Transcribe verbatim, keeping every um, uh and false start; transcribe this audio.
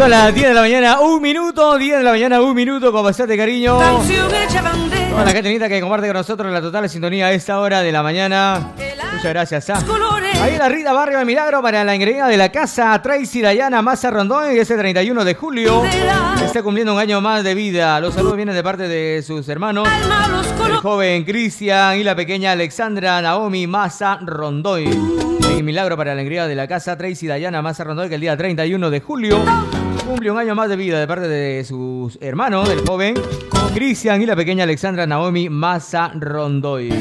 Son las diez de la mañana, un minuto, diez de la mañana, un minuto, con bastante cariño. Toda la gente linda que comparte con nosotros la total sintonía a esta hora de la mañana. Muchas gracias. ¿Ah? Ahí en la Rita Barrio de Milagro para la ingrediencia de la casa Tracy Dayana Maza Rondón, ese treinta y uno de julio. Está cumpliendo un año más de vida. Los saludos vienen de parte de sus hermanos, el joven Cristian y la pequeña Alexandra Naomi Maza Rondoy. En Milagro para la ingrediencia de la casa Tracy Dayana Maza Rondoy, que el día treinta y uno de julio cumple un año más de vida de parte de sus hermanos, del joven Cristian y la pequeña Alexandra Naomi Maza Rondoy.